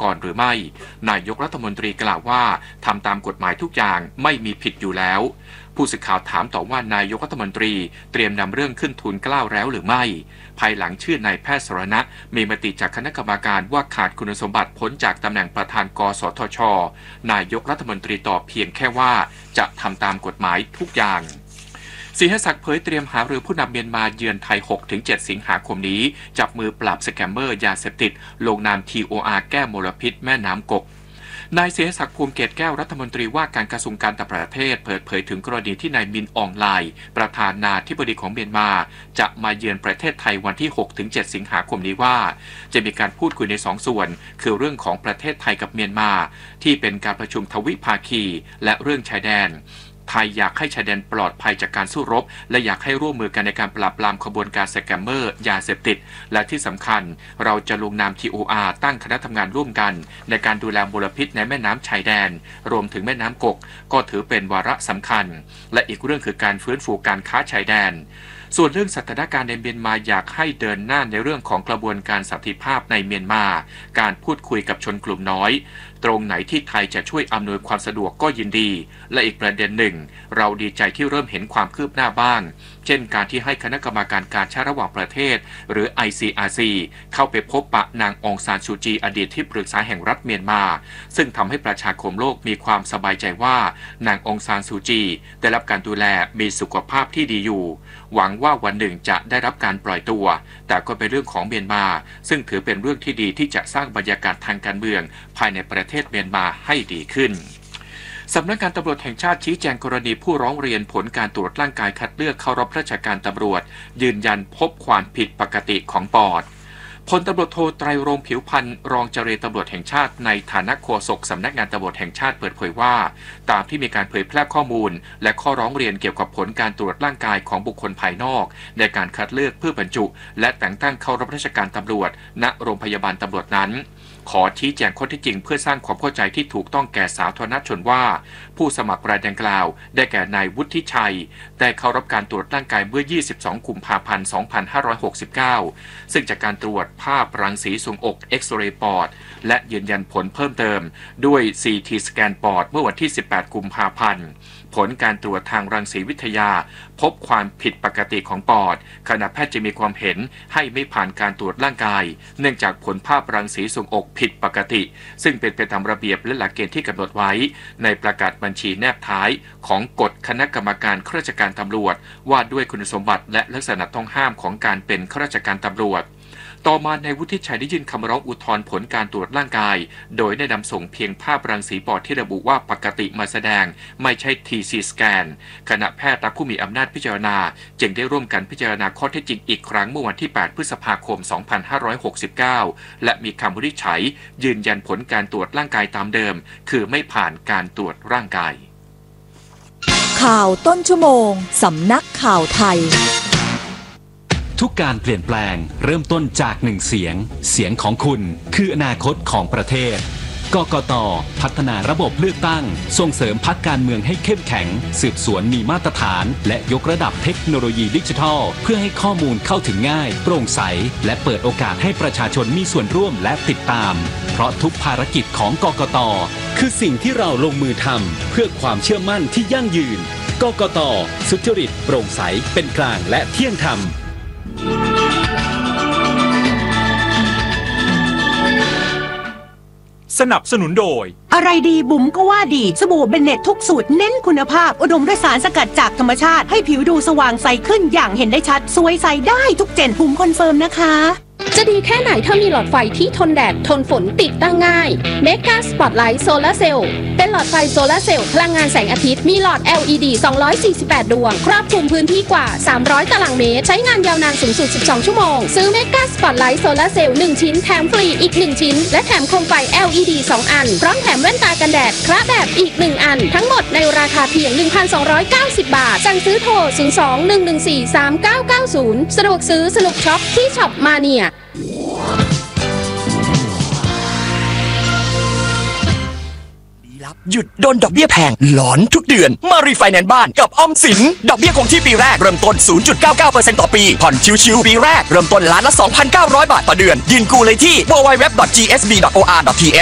ก่อนหรือไม่นายกรัฐมนตรีกล่าวว่าทำตามกฎหมายทุกอย่างไม่มีผิดอยู่แล้วผู้สื่อข่าวถามต่อว่านายกรัฐมนตรีเตรียมนำเรื่องขึ้นทูลเกล้าแล้วหรือไม่ภายหลังชื่อนายแพทย์สรณะมีมติจากคณะกรรมการว่าขาดคุณสมบัติพ้นจากตำแหน่งประธานกสทช.นายกรัฐมนตรีตอบเพียงแค่ว่าจะทำตามกฎหมายทุกอย่างสิงหศักดิ์เผยเตรียมหารือผู้นำเมียนมาเยือนไทย 6-7 สิงหาคมนี้จับมือปราบสแกมเมอร์ยาเสพติดลงนาม TOR แก้มลพิษแม่น้ำกกนายเสรีศักดิ์ภูมิเกตแก้วรัฐมนตรีว่าการกระทรวงการต่างประเทศเปิดเผยถึงกรณีที่นายมินอองไลน์ประธานาธิบดีของเมียนมาจะมาเยือนประเทศไทยวันที่ 6-7 สิงหาคมนี้ว่าจะมีการพูดคุยใน2 ส่วนคือเรื่องของประเทศไทยกับเมียนมาที่เป็นการประชุมทวิภาคีและเรื่องชายแดนไทยอยากให้ชายแดนปลอดภัยจากการสู้รบและอยากให้ร่วมมือกันในการปราบปรามขบวนการสแกมเมอร์ยาเสพติดและที่สำคัญเราจะลงนาม TOR ตั้งคณะทำงานร่วมกันในการดูแลมลพิษในแม่น้ำชายแดนรวมถึงแม่น้ำกกก็ถือเป็นวาระสำคัญและอีกเรื่องคือการฟื้นฟูการค้าชายแดนส่วนเรื่องสถานการณ์ในเมียนมาอยากให้เดินหน้าในเรื่องของกระบวนการสันติภาพในเมียนมาการพูดคุยกับชนกลุ่มน้อยตรงไหนที่ไทยจะช่วยอำนวยความสะดวกก็ยินดีและอีกประเด็นหนึ่งเราดีใจที่เริ่มเห็นความคืบหน้าบ้างเช่นการที่ให้คณะกรรมการการค้าระหว่างประเทศหรือ ICRC เข้าไปพบปะนางองซานซูจีอดีตที่ปรึกษาแห่งรัฐเมียนมาซึ่งทำให้ประชาคมโลกมีความสบายใจว่านางองซานซูจีได้รับการดูแลมีสุขภาพที่ดีอยู่หวังว่าวันหนึ่งจะได้รับการปล่อยตัวแต่ก็เป็นเรื่องของเมียนมาซึ่งถือเป็นเรื่องที่ดีที่จะสร้างบรรยากาศทางการเมืองภายในประเทศเมียนมาให้ดีขึ้นสำนักงานตำรวจแห่งชาติชี้แจงกรณีผู้ร้องเรียนผลการตรวจร่างกายคัดเลือกเข้ารับราชการตำรวจยืนยันพบความผิดปกติของปอดพลตำรวจโทไตรรงค์ผิวพันธ์รองเจรตำรวจแห่งชาติในฐานะโฆษกสำนักงานตำรวจแห่งชาติเปิดเผยว่าตามที่มีการเผยแพร่ข้อมูลและข้อร้องเรียนเกี่ยวกับผลการตรวจร่างกายของบุคคลภายนอกในการคัดเลือกเพื่อบรรจุและแต่งตั้งเข้ารับราชการตำรวจณโรงพยาบาลตำรวจนั้นขอชี้แจงข้อเท็จจริงเพื่อสร้างความเข้าใจที่ถูกต้องแก่สาธารณชนว่าผู้สมัครรายดังกล่าวได้แก่นายวุฒิชัยได้เข้ารับการตรวจร่างกายเมื่อ 22 กุมภาพันธ์ 2569 ซึ่งจากการตรวจภาพรังสีทรวงอกเอ็กซเรย์ปอดและยืนยันผลเพิ่มเติมด้วย CT สแกนปอดเมื่อวันที่ 18 กุมภาพันธ์ผลการตรวจทางรังสีวิทยาพบความผิดปกติของปอดคณะแพทย์จะมีความเห็นให้ไม่ผ่านการตรวจร่างกายเนื่องจากผลภาพรังสีทรวงอกผิดปกติซึ่งเป็นไปตามระเบียบและหลักเกณฑ์ที่กำหนดไว้ในประกาศบัญชีแนบท้ายของกฎคณะกรรมการข้าราชการตำรวจว่าด้วยคุณสมบัติและลักษณะต้องห้ามของการเป็นข้าราชการตำรวจต่อมาในวุฒิชัยได้ยื่นคำร้องอุทธรณ์ผลการตรวจร่างกายโดยได้นำส่งเพียงภาพรังสีปอดที่ระบุว่าปกติมาแสดงไม่ใช่ TC สแกนคณะแพทย์และผู้มีอำนาจพิจารณาจึงได้ร่วมกันพิจารณาข้อเท็จจริงอีกครั้งเมื่อวันที่ 8 พฤษภาคม 2569 และมีคำวินิจฉัยยืนยันผลการตรวจร่างกายตามเดิมคือไม่ผ่านการตรวจร่างกายข่าวต้นชั่วโมงสำนักข่าวไทยทุกการเปลี่ยนแปลงเริ่มต้นจากหนึ่งเสียงเสียงของคุณคืออนาคตของประเทศกกต.พัฒนาระบบเลือกตั้งส่งเสริมพรรคการเมืองให้เข้มแข็งสืบสวนมีมาตรฐานและยกระดับเทคโนโลยีดิจิทัลเพื่อให้ข้อมูลเข้าถึงง่ายโปร่งใสและเปิดโอกาสให้ประชาชนมีส่วนร่วมและติดตามเพราะทุกภารกิจของกกต.คือสิ่งที่เราลงมือทำเพื่อความเชื่อมั่นที่ยั่งยืนกกต.สุจริตโปร่งใสเป็นกลางและเที่ยงธรรมสนับสนุนโดยอะไรดีบุ๋มก็ว่าดีสบู่เบนเน็ตทุกสูตรเน้นคุณภาพอุดมด้วยสารสกัดจากธรรมชาติให้ผิวดูสว่างใสขึ้นอย่างเห็นได้ชัดสวยใสได้ทุกเจนบุ๋มคอนเฟิร์มนะคะจะดีแค่ไหนถ้ามีหลอดไฟที่ทนแดดทนฝนติดตั้งง่าย Mega Spotlight Solar Cell เป็นหลอดไฟโซลาร์เซลล์พลังงานแสงอาทิตย์มีหลอด LED 248 ดวงครอบคลุมพื้นที่กว่า300ตารางเมตรใช้งานยาวนานสูงสุด12ชั่วโมงซื้อ Mega Spotlight Solar Cell 1 ชิ้นแถมฟรีอีก1ชิ้นและแถมโคมไฟ LED 2 อันพร้อมแถมแว่นตากันแดดคระแบบอีก1อันทั้งหมดในราคาเพียง 1,290 บาทสั่งซื้อโทร 02-114-3990 สะดวกซื้อสนุกช็อปที่ช็อปมาเนียหยุดโดนดอกเบี้ยแพงหลอนทุกเดือนมารีไฟแนนซ์บ้านกับออมสินดอกเบี้ยคงที่ปีแรกเริ่มต้น 0.99% ต่อปีผ่อนชิวๆปีแรกเริ่มต้นล้านละ 2,900 บาทต่อเดือนยื่นกู้เลยที่ www.gsb.or.th